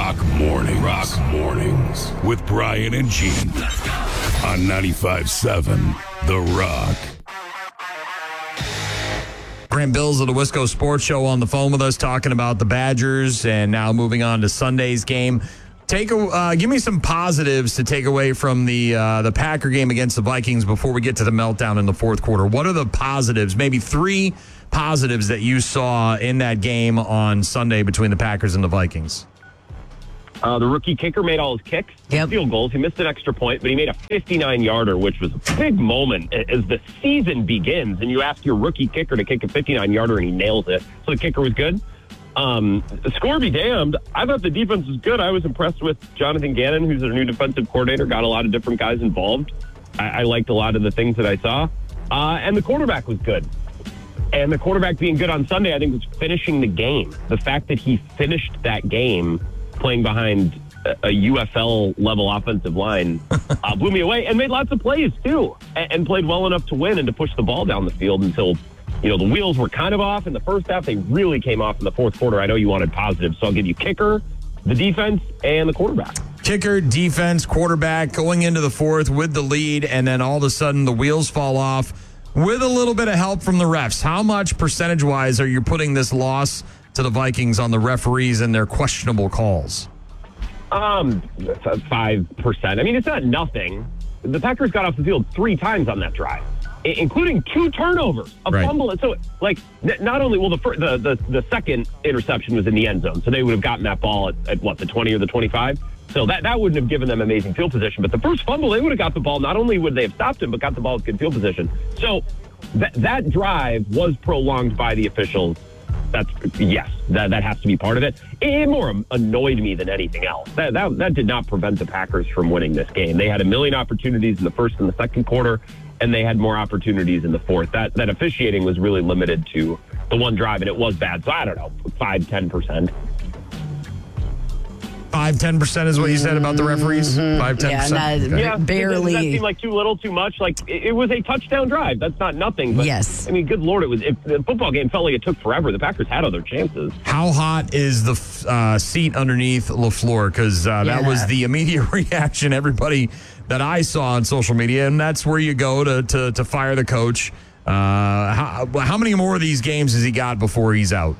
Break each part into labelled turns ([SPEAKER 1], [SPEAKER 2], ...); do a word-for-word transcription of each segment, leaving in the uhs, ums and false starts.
[SPEAKER 1] Rock Mornings. Rock Mornings with Brian and Gene on ninety-five point seven The Rock.
[SPEAKER 2] Grant Bills of the Wisco Sports Show on the phone with us, talking about the Badgers, and now moving on to Sunday's game. Take a, uh, give me some positives to take away from the uh, the Packer game against the Vikings before we get to the meltdown in the fourth quarter. What are the positives? Maybe three positives that you saw in that game on Sunday between the Packers and the Vikings.
[SPEAKER 3] Uh, the rookie kicker made all his kicks,
[SPEAKER 4] yep.
[SPEAKER 3] field goals. He missed an extra point, but he made a fifty-nine-yarder, which was a big moment as the season begins. And you ask your rookie kicker to kick a fifty-nine-yarder, and he nails it. So the kicker was good. Um, score be damned. I thought the defense was good. I was impressed with Jonathan Gannon, who's their new defensive coordinator. Got a lot of different guys involved. I, I liked a lot of the things that I saw. Uh, and the quarterback was good. And the quarterback being good on Sunday, I think, was finishing the game. The fact that he finished that game playing behind a, a U F L-level offensive line uh, blew me away, and made lots of plays, too, and, and played well enough to win and to push the ball down the field until, you know, the wheels were kind of off in the first half. They really came off in the fourth quarter. I know you wanted positive, so I'll give you kicker, the defense, and the quarterback.
[SPEAKER 2] Kicker, defense, quarterback, going into the fourth with the lead, and then all of a sudden the wheels fall off with a little bit of help from the refs. How much percentage-wise are you putting this loss to the Vikings on the referees and their questionable calls?
[SPEAKER 3] Um, five percent. I mean, it's not nothing. The Packers got off the field three times on that drive, including two turnovers, a
[SPEAKER 2] right.
[SPEAKER 3] fumble. So, like, not only, well, the, first, the the the second interception was in the end zone, so they would have gotten that ball at, at what, the twenty or the twenty-five? So that, that wouldn't have given them amazing field position. But the first fumble, they would have got the ball. Not only would they have stopped him, but got the ball with good field position. So that that drive was prolonged by the officials. That's, yes, that that has to be part of it. It more annoyed me than anything else. That, that that did not prevent the Packers from winning this game. They had a million opportunities in the first and the second quarter, and they had more opportunities in the fourth. That that officiating was really limited to the one drive, and it was bad. So I don't know, five, ten percent.
[SPEAKER 2] Five, ten percent is what you said about the referees?
[SPEAKER 4] Mm-hmm.
[SPEAKER 2] Five, ten percent?
[SPEAKER 4] Yeah,
[SPEAKER 2] okay.
[SPEAKER 3] yeah,
[SPEAKER 4] barely.
[SPEAKER 3] Does that seem like too little, too much? Like, it, it was a touchdown drive. That's not nothing. But,
[SPEAKER 4] yes.
[SPEAKER 3] I mean, good Lord, it was. If the football game felt like it took forever. The Packers had other chances.
[SPEAKER 2] How hot is the uh, seat underneath LaFleur? Because uh, that
[SPEAKER 4] yeah.
[SPEAKER 2] was the immediate reaction, everybody that I saw on social media, and that's where you go to to, to fire the coach. Uh, how, how many more of these games has he got before he's out?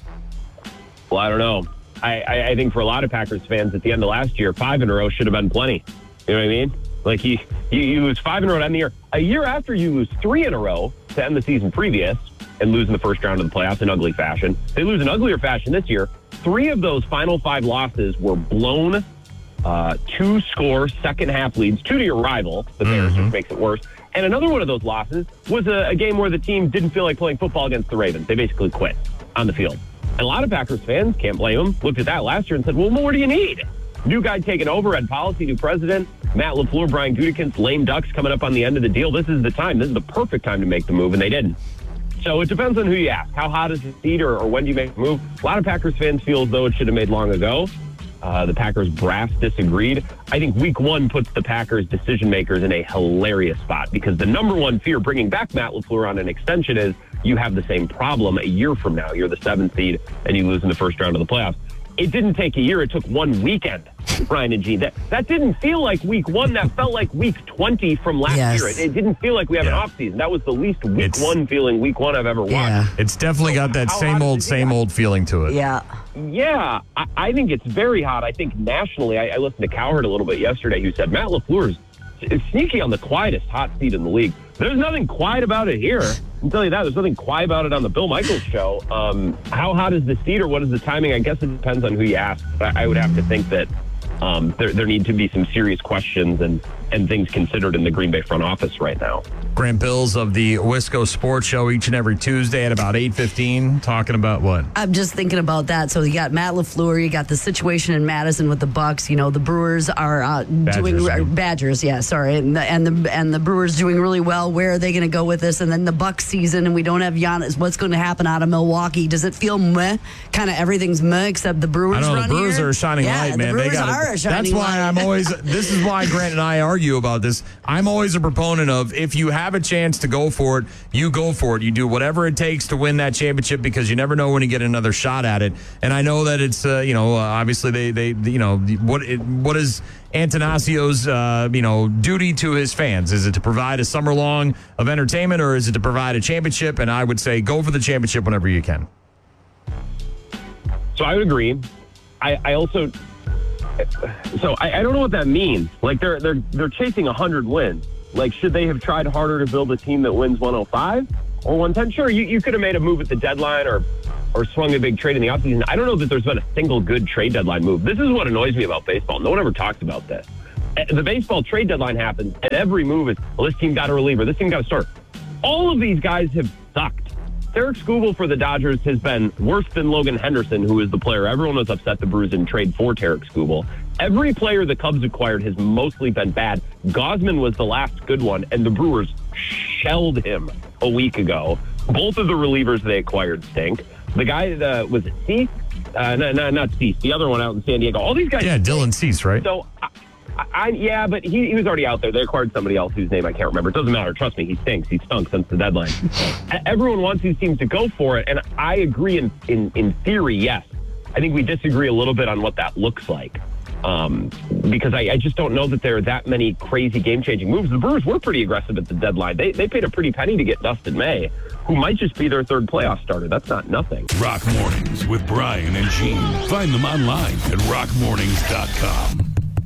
[SPEAKER 3] Well, I don't know. I, I, I think for a lot of Packers fans at the end of last year, five in a row should have been plenty. You know what I mean? Like, he, he, he lose five in a row to end the year. A year after you lose three in a row to end the season previous and lose in the first round of the playoffs in ugly fashion. They lose in uglier fashion this year. Three of those final five losses were blown uh, two-score second-half leads, two to your rival, the Bears,
[SPEAKER 2] mm-hmm.
[SPEAKER 3] which makes it worse. And another one of those losses was a, a game where the team didn't feel like playing football against the Ravens. They basically quit on the field. And a lot of Packers fans, can't blame them, looked at that last year and said, well, more do you need? New guy taking over, had policy, new president, Matt LaFleur, Brian Gutekunst, lame ducks coming up on the end of the deal. This is the time. This is the perfect time to make the move, and they didn't. So it depends on who you ask. How hot is the seat, or, or when do you make the move? A lot of Packers fans feel as though it should have made long ago. Uh, the Packers brass disagreed. I think week one puts the Packers decision makers in a hilarious spot, because the number one fear bringing back Matt LaFleur on an extension is you have the same problem a year from now. You're the seventh seed and you lose in the first round of the playoffs. It didn't take a year. It took one weekend, Brian and Gene. That, that didn't feel like week one. That felt like week twenty from last
[SPEAKER 4] yes.
[SPEAKER 3] year. It, it didn't feel like we have
[SPEAKER 2] yeah.
[SPEAKER 3] an offseason. That was the least week
[SPEAKER 2] It's,
[SPEAKER 3] one feeling week one I've ever watched.
[SPEAKER 4] Yeah.
[SPEAKER 2] It's definitely got that
[SPEAKER 3] How
[SPEAKER 2] same
[SPEAKER 3] hot
[SPEAKER 2] old,
[SPEAKER 3] is it?
[SPEAKER 2] same old feeling to it.
[SPEAKER 4] Yeah.
[SPEAKER 3] Yeah, I, I think it's very hot. I think nationally, I, I listened to Cowherd a little bit yesterday, who said Matt LaFleur is, is sneaky on the quietest hot seat in the league. There's nothing quiet about it here. I'll tell you that. There's nothing quiet about it on the Bill Michaels show. Um, how hot is the seat, or what is the timing? I guess it depends on who you ask. But I would have to think that um, there, there need to be some serious questions and, and things considered in the Green Bay front office right now.
[SPEAKER 2] Grant Bills of the Wisco Sports Show each and every Tuesday at about eight fifteen, talking about what?
[SPEAKER 4] I'm just thinking about that. So you got Matt LaFleur, you got the situation in Madison with the Bucks. You know, the Brewers are uh, doing uh, Badgers, yeah, sorry, and the, and the and the Brewers doing really well. Where are they going to go with this? And then the Bucks season, and we don't have Giannis. What's going to happen out of Milwaukee? Does it feel meh? Kind of everything's meh except the Brewers.
[SPEAKER 2] I know
[SPEAKER 4] run
[SPEAKER 2] the Brewers
[SPEAKER 4] here?
[SPEAKER 2] are a shining
[SPEAKER 4] yeah,
[SPEAKER 2] light, man.
[SPEAKER 4] The Brewers
[SPEAKER 2] they got
[SPEAKER 4] are a shining
[SPEAKER 2] That's why
[SPEAKER 4] light.
[SPEAKER 2] I'm always. This is why Grant and I argue about this. I'm always a proponent of, if you have have a chance to go for it, you go for it. You do whatever it takes to win that championship because you never know when you get another shot at it. And I know that it's, uh, you know, uh, obviously they, they, you know, what it, what is Atanasio's, uh, you know, duty to his fans? Is it to provide a summer long of entertainment, or is it to provide a championship? And I would say go for the championship whenever you can.
[SPEAKER 3] So I would agree. I, I also, so I, I don't know what that means. Like they're they're they're chasing one hundred wins. Like, should they have tried harder to build a team that wins one oh five or one ten? Sure, you, you could have made a move at the deadline or or swung a big trade in the offseason. I don't know that there's been a single good trade deadline move. This is what annoys me about baseball. No one ever talks about this. The baseball trade deadline happens, and every move is, well, this team got a reliever, this team got a starter. All of these guys have sucked. Derek Skubal for the Dodgers has been worse than Logan Henderson, who is the player everyone was upset the Brewers didn't trade for Derek Skubal. Every player the Cubs acquired has mostly been bad. Gosman was the last good one, and the Brewers shelled him a week ago. Both of the relievers they acquired stink. The guy that uh, was it Cease? Uh, no, no, not Cease. The other one out in San Diego. All these guys.
[SPEAKER 2] Yeah, Dylan Cease, right?
[SPEAKER 3] So, I, I, yeah, but he, he was already out there. They acquired somebody else whose name I can't remember. It doesn't matter. Trust me, he stinks. He stunk since the deadline. Everyone wants these teams to go for it, and I agree in, in, in theory, yes. I think we disagree a little bit on what that looks like. Um, because I, I just don't know that there are that many crazy game-changing moves. The Brewers were pretty aggressive at the deadline. They they paid a pretty penny to get Dustin May, who might just be their third playoff starter. That's not nothing.
[SPEAKER 1] Rock Mornings with Brian and Gene. Find them online at rock mornings dot com.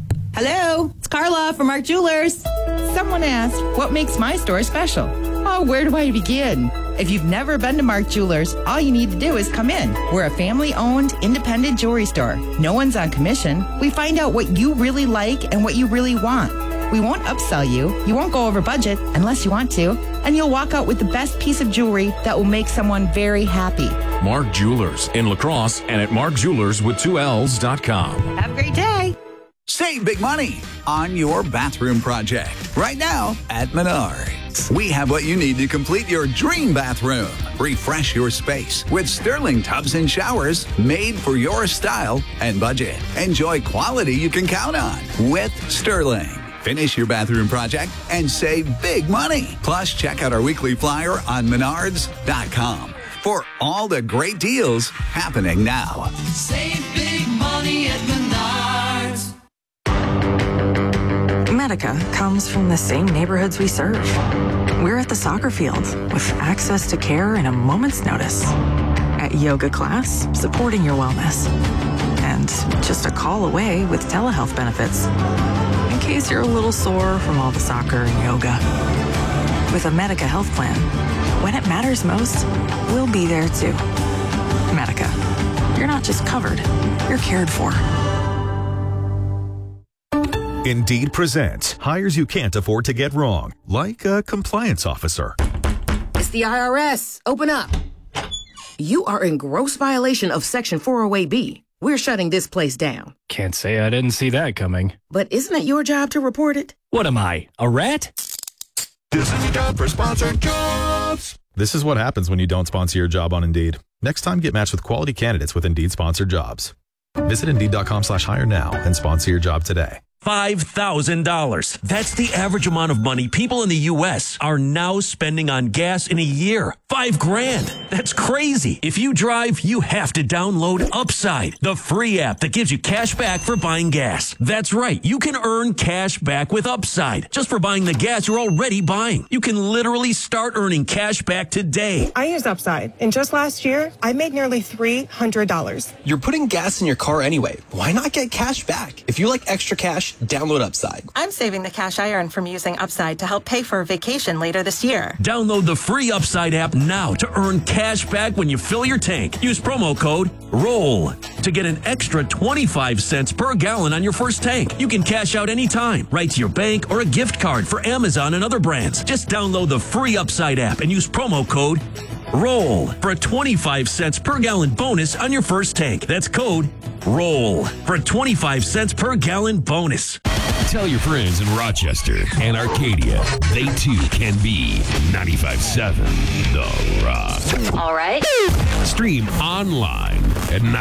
[SPEAKER 5] Hello, it's Carla from Mark Jewelers. Someone asked, what makes my store special? Oh, where do I begin? If you've never been to Mark Jewelers, all you need to do is come in. We're a family-owned, independent jewelry store. No one's on commission. We find out what you really like and what you really want. We won't upsell you. You won't go over budget unless you want to. And you'll walk out with the best piece of jewelry that will make someone very happy.
[SPEAKER 6] Mark Jewelers in La Crosse and at mark jewelers with two L's dot com.
[SPEAKER 5] Have a great day.
[SPEAKER 7] Save big money on your bathroom project right now at Menards. We have what you need to complete your dream bathroom. Refresh your space with Sterling tubs and showers made for your style and budget. Enjoy quality you can count on with Sterling. Finish your bathroom project and save big money. Plus, check out our weekly flyer on menards dot com for all the great deals happening now.
[SPEAKER 8] Save big money at Menards.
[SPEAKER 9] Medica comes from the same neighborhoods we serve. We're at the soccer field with access to care in a moment's notice. At yoga class, supporting your wellness. And just a call away with telehealth benefits. In case you're a little sore from all the soccer and yoga. With a Medica health plan, when it matters most, we'll be there too. Medica. You're not just covered, you're cared for.
[SPEAKER 10] Indeed presents hires you can't afford to get wrong, like a compliance officer.
[SPEAKER 11] It's the I R S. Open up. You are in gross violation of Section four oh eight B. We're shutting this place down.
[SPEAKER 12] Can't say I didn't see that coming.
[SPEAKER 11] But isn't it your job to report it?
[SPEAKER 12] What am I, a rat?
[SPEAKER 10] This is a job for sponsored jobs. This is what happens when you don't sponsor your job on Indeed. Next time, get matched with quality candidates with Indeed sponsored jobs. Visit Indeed.com slash hire now and sponsor your job today.
[SPEAKER 13] five thousand dollars. That's the average amount of money people in the U S are now spending on gas in a year. Five grand. That's crazy. If you drive, you have to download Upside, the free app that gives you cash back for buying gas. That's right. You can earn cash back with Upside just for buying the gas you're already buying. You can literally start earning cash back today.
[SPEAKER 14] I use Upside, and just last year, I made nearly three hundred dollars.
[SPEAKER 15] You're putting gas in your car anyway. Why not get cash back? If you like extra cash, download Upside.
[SPEAKER 16] I'm saving the cash I earn from using Upside to help pay for a vacation later this year.
[SPEAKER 13] Download the free Upside app now to earn cash back when you fill your tank. Use promo code ROLL to get an extra twenty-five cents per gallon on your first tank. You can cash out anytime, right to your bank or a gift card for Amazon and other brands. Just download the free Upside app and use promo code ROLL for a twenty-five cents per gallon bonus on your first tank. That's code ROLL for a twenty-five cents per gallon bonus.
[SPEAKER 1] Tell your friends in Rochester and Arcadia they too can be ninety-five point seven The Rock.
[SPEAKER 17] All right.
[SPEAKER 1] Stream online at